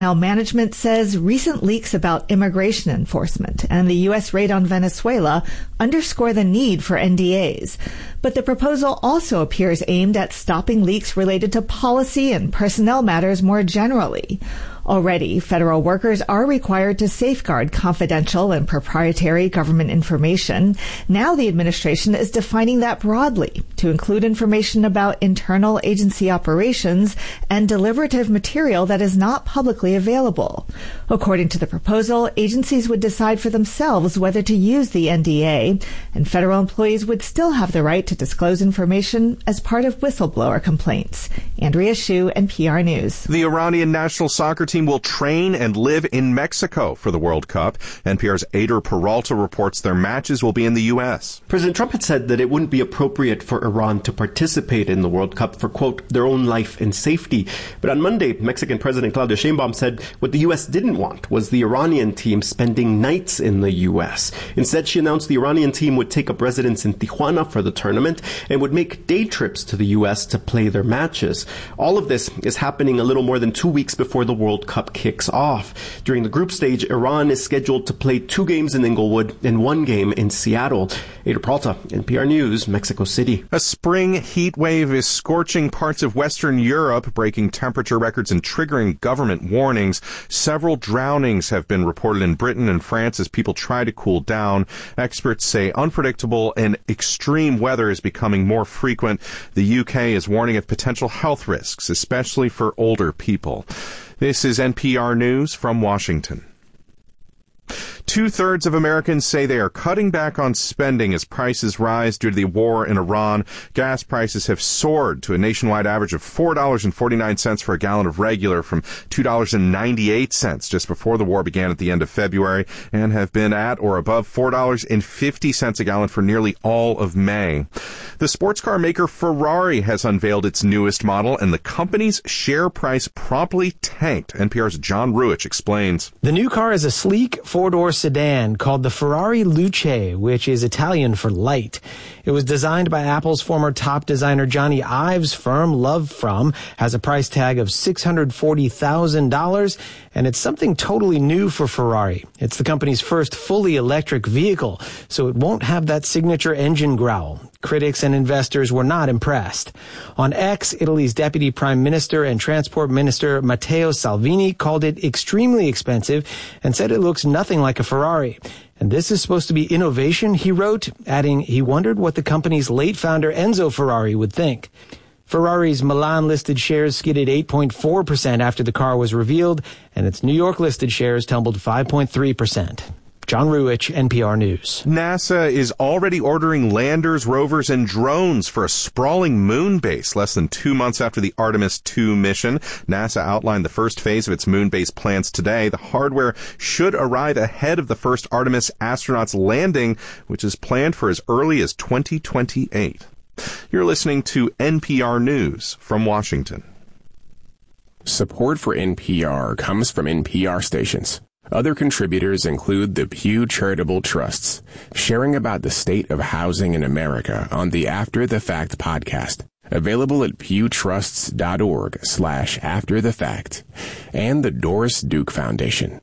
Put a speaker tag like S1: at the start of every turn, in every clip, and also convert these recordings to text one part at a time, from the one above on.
S1: Now, management says recent leaks about immigration enforcement and the U.S. raid on Venezuela underscore the need for NDAs. But the proposal also appears aimed at stopping leaks related to policy and personnel matters more generally. Already, federal workers are required to safeguard confidential and proprietary government information. Now the administration is defining that broadly to include information about internal agency operations and deliberative material that is not publicly available. According to the proposal, agencies would decide for themselves whether to use the NDA, and federal employees would still have the right to disclose information as part of whistleblower complaints. Andrea Hsu, NPR News.
S2: The Iranian national soccer team will train and live in Mexico for the World Cup. NPR's Ader Peralta reports their matches will be in the U.S.
S3: President Trump had said that it wouldn't be appropriate for Iran to participate in the World Cup for, quote, their own life and safety. But on Monday, Mexican President Claudia Sheinbaum said what the U.S. didn't want was the Iranian team spending nights in the U.S. Instead, she announced the Iranian team would take up residence in Tijuana for the tournament and would make day trips to the U.S. to play their matches. All of this is happening a little more than 2 weeks before the World Cup kicks off. During the group stage, Iran is scheduled to play 2 games in Inglewood and 1 game in Seattle. Ader Peralta, NPR News, Mexico City.
S2: A spring heat wave is scorching parts of Western Europe, breaking temperature records and triggering government warnings. Several drownings have been reported in Britain and France as people try to cool down. Experts say unpredictable and extreme weather is becoming more frequent. The UK is warning of potential health risks, especially for older people. This is NPR News from Washington. 2/3 of Americans say they are cutting back on spending as prices rise due to the war in Iran. Gas prices have soared to a nationwide average of $4.49 for a gallon of regular from $2.98 just before the war began at the end of February, and have been at or above $4.50 a gallon for nearly all of May. The sports car maker Ferrari has unveiled its newest model, and the company's share price promptly tanked. NPR's John Ruich explains.
S4: The new car is a sleek four-door sedan called the Ferrari Luce, which is Italian for light. It was designed by Apple's former top designer Johnny Ive's firm, Love From, has a price tag of $640,000, and it's something totally new for Ferrari. It's the company's first fully electric vehicle, so it won't have that signature engine growl. Critics and investors were not impressed. On X, Italy's Deputy Prime Minister and Transport Minister Matteo Salvini called it extremely expensive and said it looks nothing like a Ferrari. And this is supposed to be innovation, he wrote, adding he wondered what the company's late founder Enzo Ferrari would think. Ferrari's Milan-listed shares skidded 8.4% after the car was revealed, and its New York-listed shares tumbled 5.3%. John Ruich, NPR News.
S2: NASA is already ordering landers, rovers, and drones for a sprawling moon base less than 2 months after the Artemis 2 mission. NASA outlined the first phase of its moon base plans today. The hardware should arrive ahead of the first Artemis astronauts landing, which is planned for as early as 2028. You're listening to NPR News from Washington.
S5: Support for NPR comes from NPR stations. Other contributors include the Pew Charitable Trusts, sharing about the state of housing in America on the After the Fact podcast, available at pewtrusts.org/afterthefact, and the Doris Duke Foundation.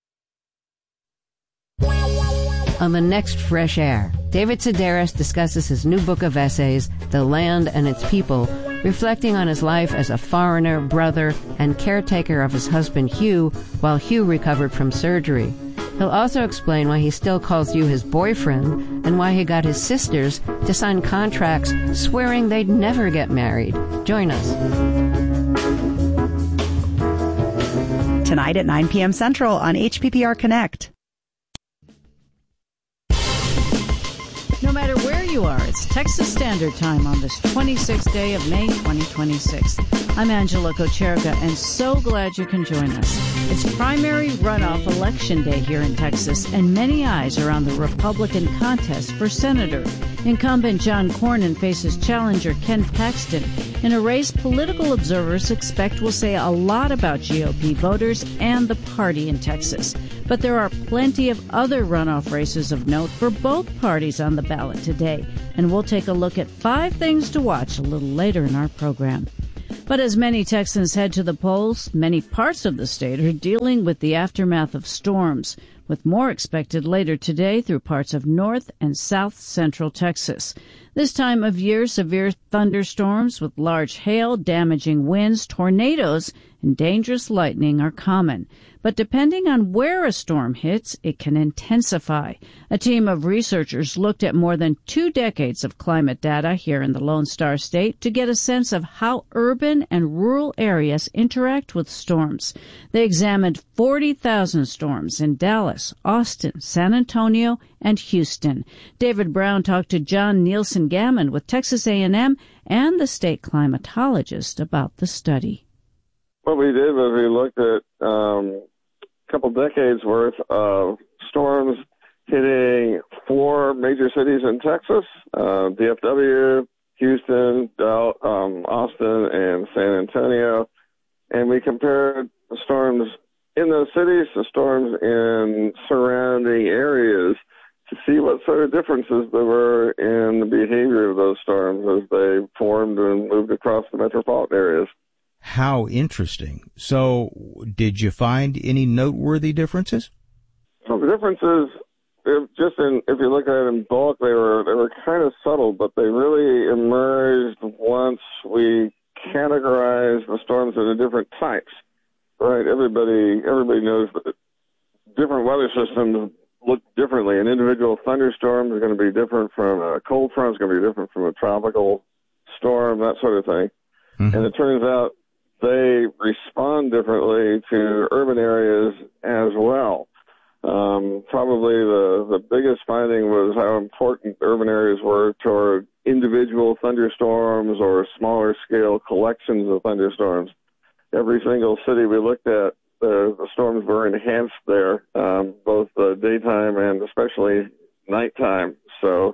S6: On the next Fresh Air, David Sedaris discusses his new book of essays, The Land and Its People, reflecting on his life as a foreigner, brother, and caretaker of his husband Hugh while Hugh recovered from surgery. He'll also explain why he still calls you his boyfriend and why he got his sisters to sign contracts swearing they'd never get married. Join us.
S7: Tonight at 9 p.m. Central on HPPR Connect.
S8: No matter where you are, it's Texas Standard Time on this 26th day of May 2026. I'm Angela Kocherka, and so glad you can join us. It's primary runoff election day here in Texas, and many eyes are on the Republican contest for senator. Incumbent John Cornyn faces challenger Ken Paxton in a race political observers expect will say a lot about GOP voters and the party in Texas. But there are plenty of other runoff races of note for both parties on the ballot today, and we'll take a look at 5 things to watch a little later in our program. But as many Texans head to the polls, many parts of the state are dealing with the aftermath of storms, with more expected later today through parts of north and south central Texas. This time of year, severe thunderstorms with large hail, damaging winds, tornadoes, and dangerous lightning are common. But depending on where a storm hits, it can intensify. A team of researchers looked at more than 2 decades of climate data here in the Lone Star State to get a sense of how urban and rural areas interact with storms. They examined 40,000 storms in Dallas, Austin, San Antonio, and Houston. David Brown talked to John Nielsen Gammon with Texas A&M and the state climatologist about the study.
S9: What we did was we looked at a couple decades worth of storms hitting 4 major cities in Texas, DFW, Houston, Austin, and San Antonio. And we compared the storms in those cities to storms in surrounding areas to see what sort of differences there were in the behavior of those storms as they formed and moved across the metropolitan areas.
S10: How interesting. So did you find any noteworthy differences?
S9: Well, the differences, if you look at it in bulk, they were kind of subtle, but they really emerged once we categorized the storms into different types. Right? Everybody knows that different weather systems look differently. An individual thunderstorm is going to be different from a cold front, is going to be different from a tropical storm, that sort of thing. Mm-hmm. And it turns out they respond differently to urban areas as well. Probably the biggest finding was how important urban areas were toward individual thunderstorms or smaller scale collections of thunderstorms. Every single city we looked at, the storms were enhanced there, both daytime and especially nighttime. So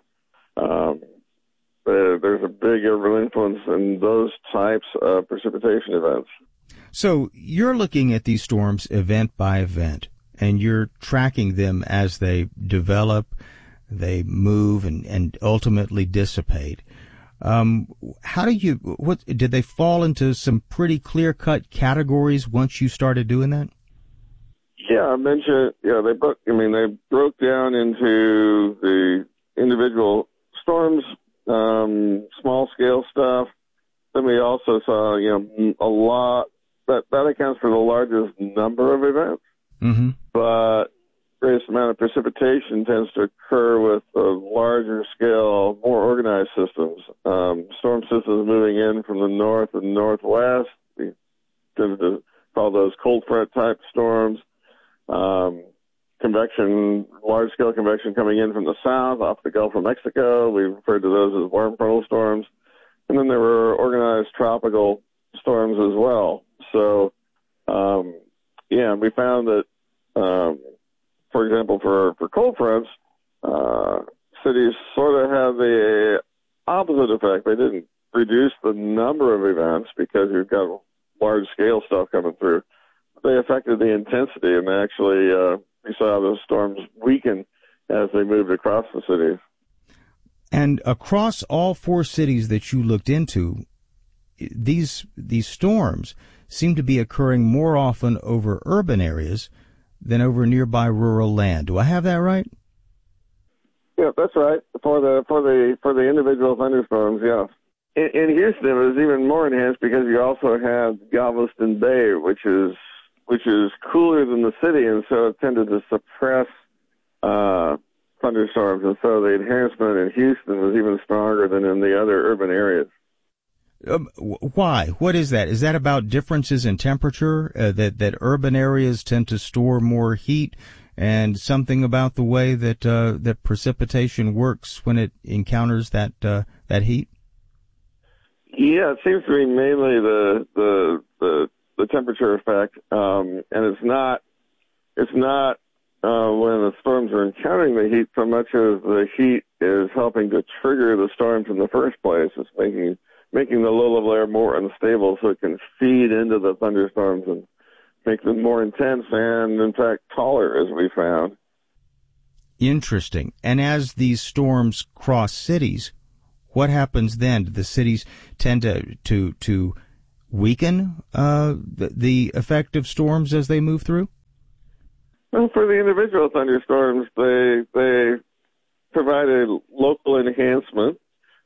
S9: there's a big influence in those types of precipitation events.
S10: So you're looking at these storms event by event, and you're tracking them as they develop, they move, and ultimately dissipate. Did they fall into some pretty clear-cut categories once you started doing that?
S9: Yeah, I mentioned, they broke down into the individual storms, small scale stuff. Then we also saw, a lot that accounts for the largest number of events. Mm-hmm. But greatest amount of precipitation tends to occur with larger scale, more organized systems. Storm systems moving in from the north and northwest. We tend to call those cold front type storms. Convection, large scale convection coming in from the south off the Gulf of Mexico. We referred to those as warm frontal storms. And then there were organized tropical storms as well. So, we found that, for example, for cold fronts, cities sort of have the opposite effect. They didn't reduce the number of events because you've got large scale stuff coming through. They affected the intensity, and actually we saw those storms weaken as they moved across the cities.
S10: And across all 4 cities that you looked into, these storms seem to be occurring more often over urban areas than over nearby rural land. Do I have that right?
S9: Yeah, that's right. For the individual thunderstorms, yeah. In Houston, it was even more enhanced because you also have Galveston Bay, which is cooler than the city, and so it tended to suppress thunderstorms, and so the enhancement in Houston was even stronger than in the other urban areas.
S10: Why? What is that? Is that about differences in temperature, that urban areas tend to store more heat, and something about the way that precipitation works when it encounters that heat?
S9: Yeah, it seems to be mainly the temperature effect, and it's not when the storms are encountering the heat so much as the heat is helping to trigger the storms in the first place. It's making the low-level air more unstable so it can feed into the thunderstorms and make them more intense and, in fact, taller, as we found.
S10: Interesting. And as these storms cross cities, what happens then? Do the cities tend to weaken the effect of storms as they move through?
S9: Well, for the individual thunderstorms, they provide a local enhancement.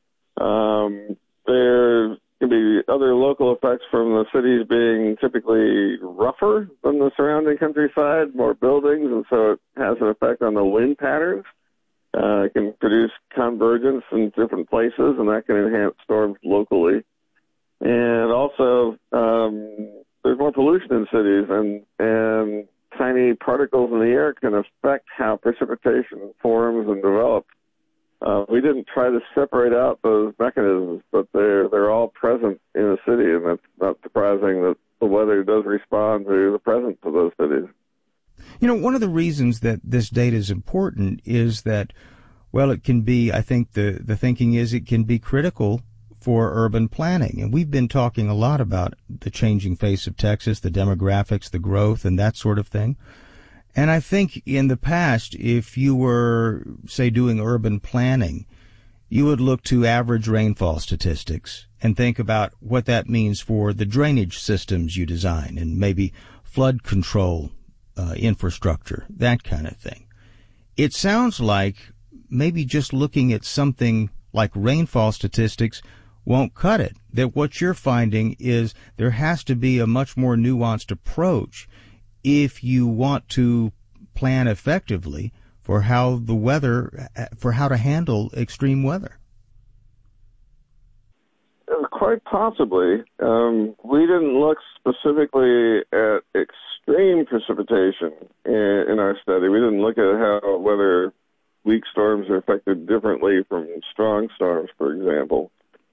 S9: There can be other local effects from the cities being typically rougher than the surrounding countryside, more buildings, and so it has an effect on the wind patterns. It can produce convergence in different places, and that can enhance storms locally. And also, there's more pollution in cities, and tiny particles in the air can affect how precipitation forms and develops. We didn't try to separate out those mechanisms, but they're all present in a city, and it's not surprising that the weather does respond to the presence of those cities.
S10: One of the reasons that this data is important is that, well, it can be, I think the thinking is it can be critical for urban planning. And we've been talking a lot about the changing face of Texas, the demographics, the growth, and that sort of thing. And I think in the past, if you were, say, doing urban planning, you would look to average rainfall statistics and think about what that means for the drainage systems you design and maybe flood control infrastructure, that kind of thing. It sounds like maybe just looking at something like rainfall statistics won't cut it, that what you're finding is there has to be a much more nuanced approach if you want to plan effectively for how to handle extreme weather.
S9: Quite possibly. We didn't look specifically at extreme precipitation in our study. We didn't look at whether weak storms are affected differently from strong storms, for example.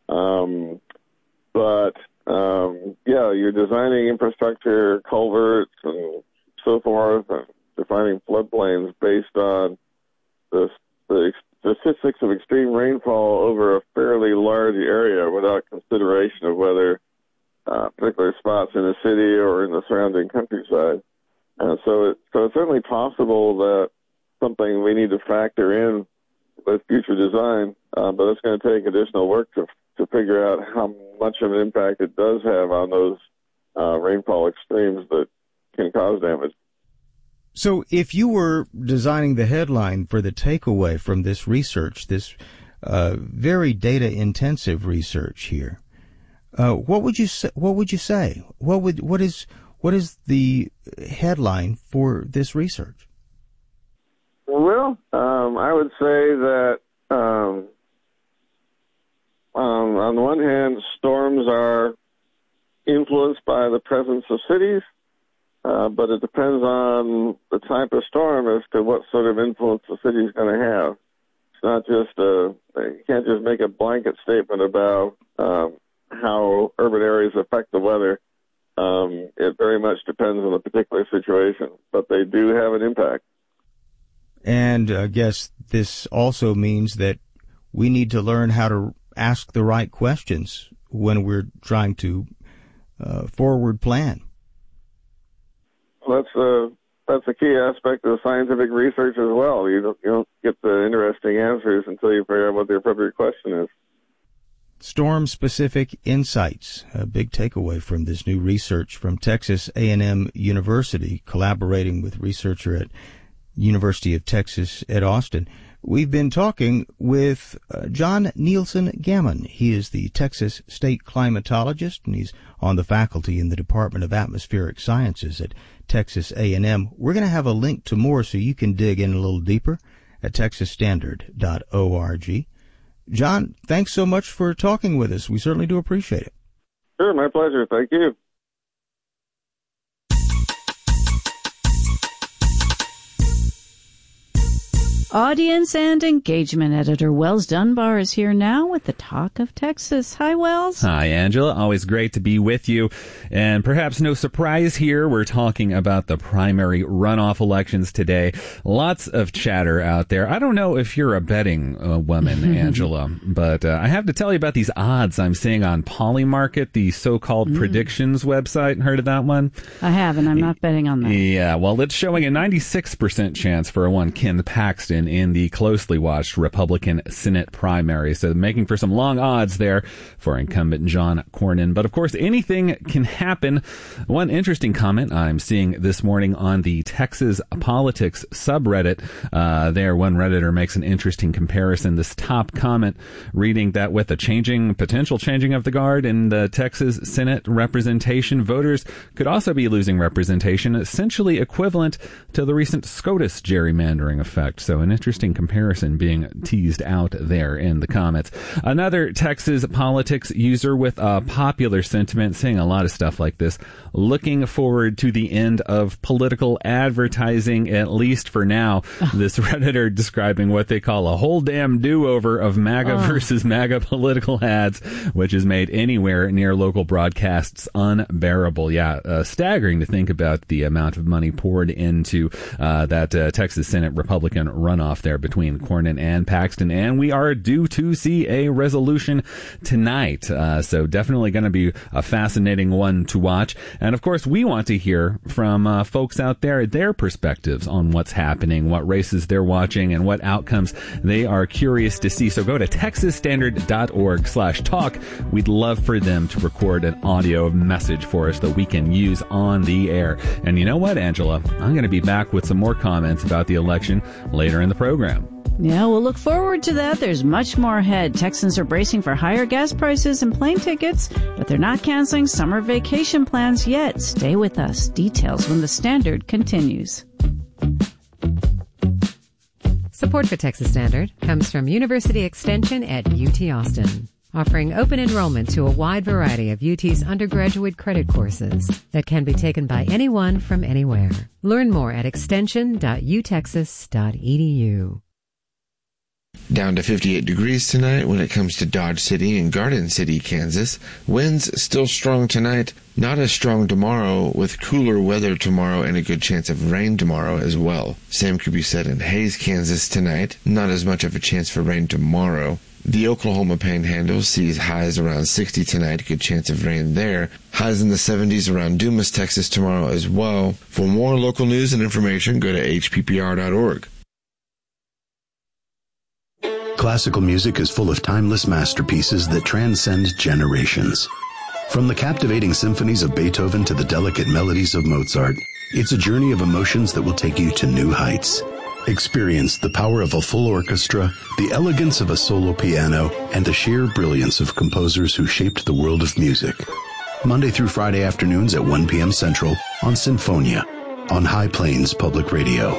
S9: You're designing infrastructure, culverts, and so forth, and defining floodplains based on the statistics of extreme rainfall over a fairly large area without consideration of whether particular spots in the city or in the surrounding countryside. So it's certainly possible that something we need to factor in with future design, but it's going to take additional work to figure out how much of an impact it does have on those rainfall extremes that can cause damage.
S10: So if you were designing the headline for the takeaway from this research, this very data-intensive research here, what would you say? What is the headline for this research?
S9: Well, I would say that on the one hand, storms are influenced by the presence of cities, but it depends on the type of storm as to what sort of influence the city is going to have. It's not just you can't just make a blanket statement about how urban areas affect the weather. It very much depends on the particular situation, but they do have an impact.
S10: And I guess this also means that we need to learn how to ask the right questions when we're trying to forward plan.
S9: That's a key aspect of scientific research as well. You don't get the interesting answers until you figure out what the appropriate question is.
S10: Storm-specific insights, a big takeaway from this new research from Texas A&M University, collaborating with researcher at University of Texas at Austin. We've been talking with John Nielsen Gammon. He is the Texas State climatologist, and he's on the faculty in the Department of Atmospheric Sciences at Texas A&M. We're going to have a link to more so you can dig in a little deeper at texasstandard.org. John, thanks so much for talking with us. We certainly do appreciate it.
S9: Sure, my pleasure. Thank you.
S8: Audience and engagement editor Wells Dunbar is here now with the Talk of Texas. Hi, Wells.
S11: Hi, Angela. Always great to be with you. And perhaps no surprise here, we're talking about the primary runoff elections today. Lots of chatter out there. I don't know if you're a betting woman, Angela, but I have to tell you about these odds I'm seeing on Polymarket, the so-called predictions website. Heard of that one?
S8: I have, and I'm not betting on that.
S11: Yeah, well, it's showing a 96% chance for one Ken Paxton win in the closely watched Republican Senate primary. So making for some long odds there for incumbent John Cornyn. But of course, anything can happen. One interesting comment I'm seeing this morning on the Texas Politics subreddit, there one Redditor makes an interesting comparison. This top comment reading that with the potential changing of the guard in the Texas Senate representation, voters could also be losing representation, essentially equivalent to the recent SCOTUS gerrymandering effect. So an interesting comparison being teased out there in the comments. Another Texas Politics user with a popular sentiment saying a lot of stuff like this: looking forward to the end of political advertising, at least for now. This Redditor describing what they call a whole damn do-over of MAGA versus MAGA political ads, which has made anywhere near local broadcasts unbearable. Yeah, staggering to think about the amount of money poured into that Texas Senate Republican runoff there between Cornyn and Paxton, and we are due to see a resolution tonight. So definitely going to be a fascinating one to watch. And of course, we want to hear from folks out there, their perspectives on what's happening, what races they're watching, and what outcomes they are curious to see. So go to texasstandard.org/talk. We'd love for them to record an audio message for us that we can use on the air. And you know what, Angela? I'm going to be back with some more comments about the election later in the program.
S8: Yeah, we'll look forward to that. There's much more ahead. Texans are bracing for higher gas prices and plane tickets, but they're not canceling summer vacation plans yet. Stay with us. Details when the Standard continues.
S12: Support for Texas Standard comes from University Extension at UT Austin, offering open enrollment to a wide variety of UT's undergraduate credit courses that can be taken by anyone from anywhere. Learn more at extension.utexas.edu.
S13: Down to 58 degrees tonight when it comes to Dodge City and Garden City, Kansas. Winds still strong tonight, not as strong tomorrow, with cooler weather tomorrow and a good chance of rain tomorrow as well. Same could be said in Hays, Kansas tonight, not as much of a chance for rain tomorrow. The Oklahoma Panhandle sees highs around 60 tonight, good chance of rain there. Highs in the 70s around Dumas, Texas tomorrow as well. For more local news and information, go to hppr.org.
S14: Classical music is full of timeless masterpieces that transcend generations. From the captivating symphonies of Beethoven to the delicate melodies of Mozart, it's a journey of emotions that will take you to new heights. Experience the power of a full orchestra, the elegance of a solo piano, and the sheer brilliance of composers who shaped the world of music. Monday through Friday afternoons at 1 p.m. Central on Sinfonia on High Plains Public Radio.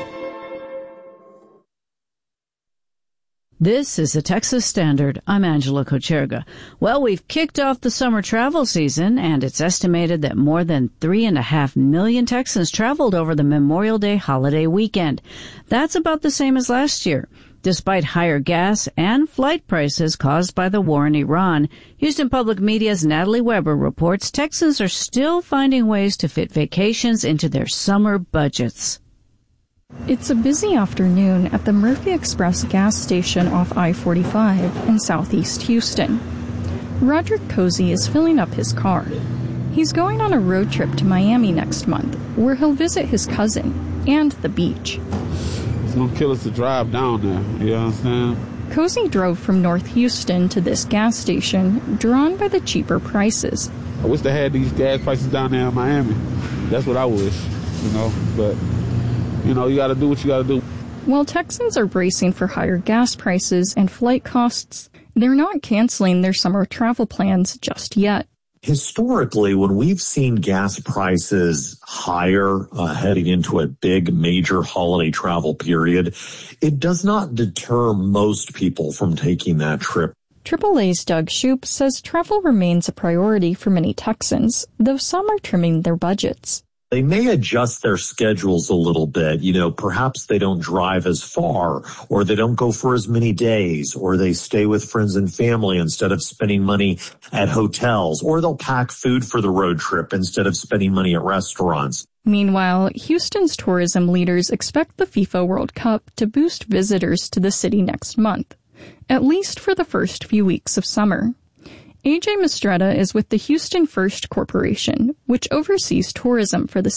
S8: This is the Texas Standard. I'm Angela Kocherga. Well, we've kicked off the summer travel season, and it's estimated that more than 3.5 million Texans traveled over the Memorial Day holiday weekend. That's about the same as last year. Despite higher gas and flight prices caused by the war in Iran, Houston Public Media's Natalie Weber reports Texans are still finding ways to fit vacations into their summer budgets.
S15: It's a busy afternoon at the Murphy Express gas station off I-45 in southeast Houston. Roderick Cozy is filling up his car. He's going on a road trip to Miami next month, where he'll visit his cousin and the beach.
S16: It's going to kill us to drive down there, you understand?
S15: Cozy drove from North Houston to this gas station, drawn by the cheaper prices.
S16: I wish they had these gas prices down there in Miami. That's what I wish, but... you got to do what you got to do.
S15: While Texans are bracing for higher gas prices and flight costs, they're not canceling their summer travel plans just yet.
S17: Historically, when we've seen gas prices higher heading into a big major holiday travel period, it does not deter most people from taking that trip.
S15: AAA's Doug Shoup says travel remains a priority for many Texans, though some are trimming their budgets.
S17: They may adjust their schedules a little bit. Perhaps they don't drive as far, or they don't go for as many days, or they stay with friends and family instead of spending money at hotels, or they'll pack food for the road trip instead of spending money at restaurants.
S15: Meanwhile, Houston's tourism leaders expect the FIFA World Cup to boost visitors to the city next month, at least for the first few weeks of summer. AJ Mistretta is with the Houston First Corporation, which oversees tourism for the city.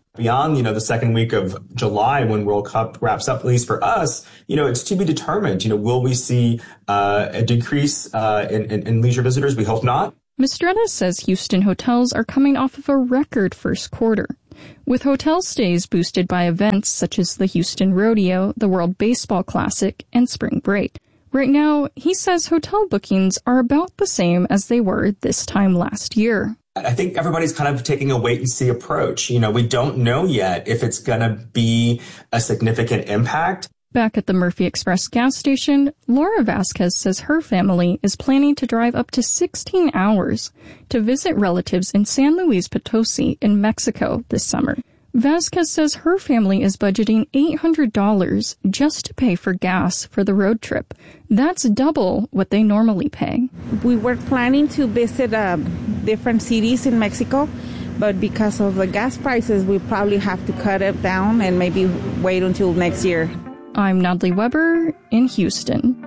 S18: Beyond, the second week of July when World Cup wraps up, at least for us, it's to be determined. Will we see a decrease in leisure visitors? We hope not.
S15: Mistretta says Houston hotels are coming off of a record first quarter, with hotel stays boosted by events such as the Houston Rodeo, the World Baseball Classic, and spring break. Right now, he says hotel bookings are about the same as they were this time last year.
S18: I think everybody's kind of taking a wait-and-see approach. We don't know yet if it's going to be a significant impact.
S15: Back at the Murphy Express gas station, Laura Vasquez says her family is planning to drive up to 16 hours to visit relatives in San Luis Potosi in Mexico this summer. Vasquez says her family is budgeting $800 just to pay for gas for the road trip. That's double what they normally pay.
S19: We were planning to visit different cities in Mexico, but because of the gas prices, we probably have to cut it down and maybe wait until next year.
S15: I'm Natalie Weber in Houston.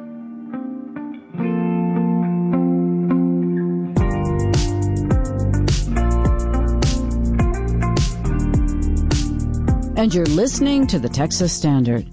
S8: And you're listening to the Texas Standard.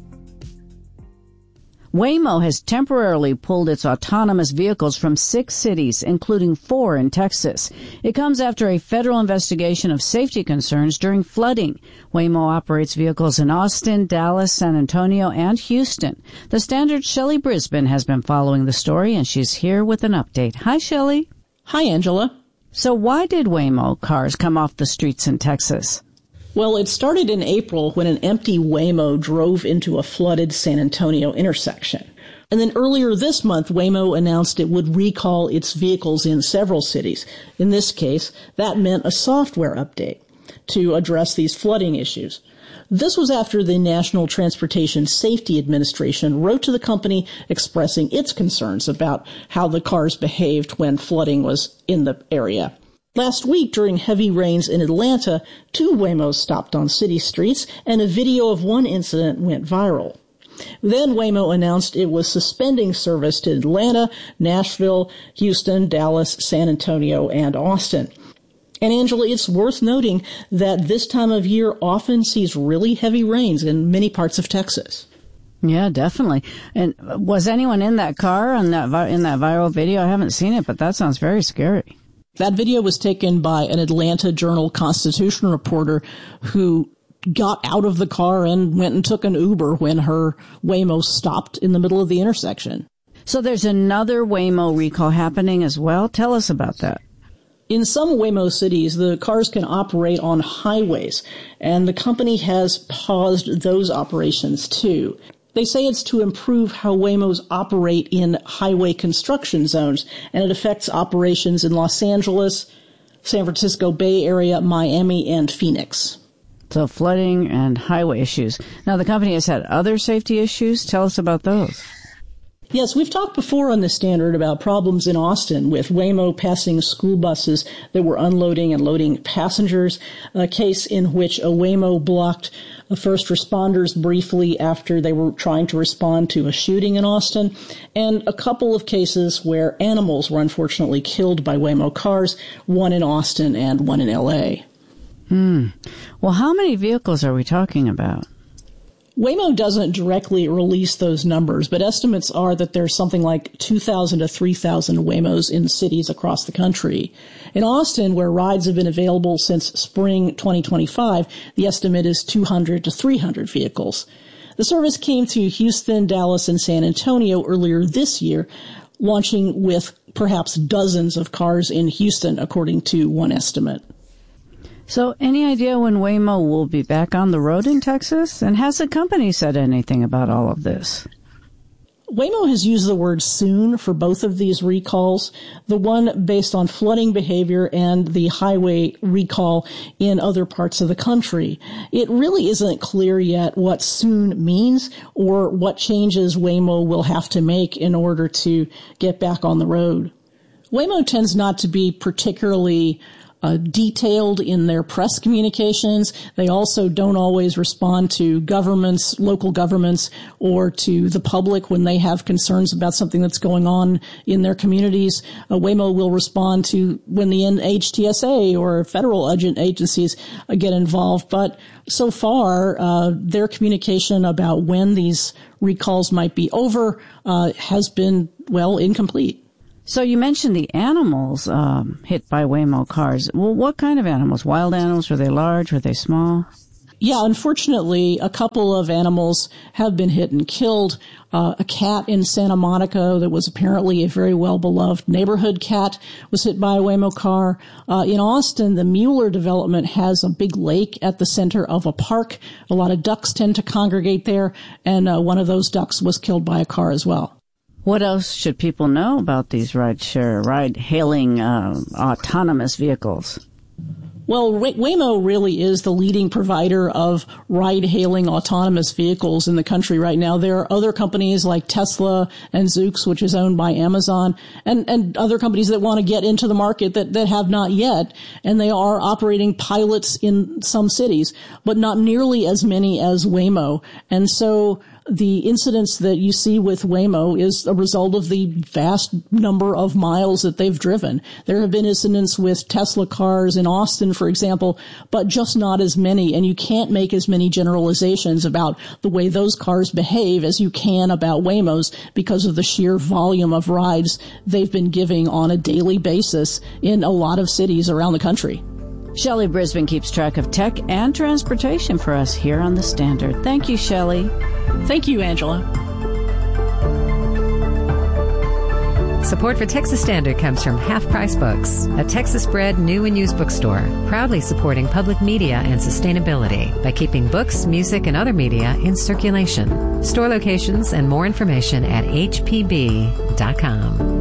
S8: Waymo has temporarily pulled its autonomous vehicles from 6 cities, including 4 in Texas. It comes after a federal investigation of safety concerns during flooding. Waymo operates vehicles in Austin, Dallas, San Antonio, and Houston. The Standard's Shelley Brisbane has been following the story, and she's here with an update. Hi, Shelley.
S20: Hi, Angela.
S8: So why did Waymo cars come off the streets in Texas?
S20: Well, it started in April when an empty Waymo drove into a flooded San Antonio intersection. And then earlier this month, Waymo announced it would recall its vehicles in several cities. In this case, that meant a software update to address these flooding issues. This was after the National Transportation Safety Administration wrote to the company expressing its concerns about how the cars behaved when flooding was in the area. Last week, during heavy rains in Atlanta, 2 Waymos stopped on city streets, and a video of one incident went viral. Then Waymo announced it was suspending service to Atlanta, Nashville, Houston, Dallas, San Antonio, and Austin. And Angela, it's worth noting that this time of year often sees really heavy rains in many parts of Texas.
S8: Yeah, definitely. And was anyone in that car in that viral video? I haven't seen it, but that sounds very scary.
S20: That video was taken by an Atlanta Journal-Constitution reporter who got out of the car and went and took an Uber when her Waymo stopped in the middle of the intersection.
S8: So there's another Waymo recall happening as well? Tell us about that.
S20: In some Waymo cities, the cars can operate on highways, and the company has paused those operations too. They say it's to improve how Waymos operate in highway construction zones, and it affects operations in Los Angeles, San Francisco Bay Area, Miami, and Phoenix.
S8: So flooding and highway issues. Now, the company has had other safety issues. Tell us about those.
S20: Yes, we've talked before on the Standard about problems in Austin with Waymo passing school buses that were unloading and loading passengers, a case in which a Waymo blocked first responders briefly after they were trying to respond to a shooting in Austin, and a couple of cases where animals were unfortunately killed by Waymo cars, one in Austin and one in L.A.
S8: Well, how many vehicles are we talking about?
S20: Waymo doesn't directly release those numbers, but estimates are that there's something like 2,000 to 3,000 Waymos in cities across the country. In Austin, where rides have been available since spring 2025, the estimate is 200 to 300 vehicles. The service came to Houston, Dallas, and San Antonio earlier this year, launching with perhaps dozens of cars in Houston, according to one estimate.
S8: So any idea when Waymo will be back on the road in Texas? And has the company said anything about all of this?
S20: Waymo has used the word soon for both of these recalls, the one based on flooding behavior and the highway recall in other parts of the country. It really isn't clear yet what soon means or what changes Waymo will have to make in order to get back on the road. Waymo tends not to be particularly detailed in their press communications. They also don't always respond to governments, local governments, or to the public when they have concerns about something that's going on in their communities. Waymo will respond to when the NHTSA or federal agencies get involved. But so far, their communication about when these recalls might be over has been, well, incomplete.
S8: So you mentioned the animals hit by Waymo cars. Well, what kind of animals? Wild animals? Were they large? Were they small?
S20: Yeah, unfortunately, a couple of animals have been hit and killed. A cat in Santa Monica that was apparently a very well-beloved neighborhood cat was hit by a Waymo car. In Austin, the Mueller development has a big lake at the center of a park. A lot of ducks tend to congregate there, and one of those ducks was killed by a car as well.
S8: What else should people know about these ride-hailing autonomous vehicles?
S20: Well, Waymo really is the leading provider of ride-hailing autonomous vehicles in the country right now. There are other companies like Tesla and Zoox, which is owned by Amazon, and other companies that want to get into the market that have not yet. And they are operating pilots in some cities, but not nearly as many as Waymo. And so the incidents that you see with Waymo is a result of the vast number of miles that they've driven. There have been incidents with Tesla cars in Austin, for example, but just not as many. And you can't make as many generalizations about the way those cars behave as you can about Waymos because of the sheer volume of rides they've been giving on a daily basis in a lot of cities around the country.
S8: Shelley Brisbane keeps track of tech and transportation for us here on The Standard. Thank you, Shelley.
S20: Thank you, Angela.
S12: Support for Texas Standard comes from Half Price Books, a Texas-bred new and used bookstore, proudly supporting public media and sustainability by keeping books, music, and other media in circulation. Store locations and more information at hpb.com.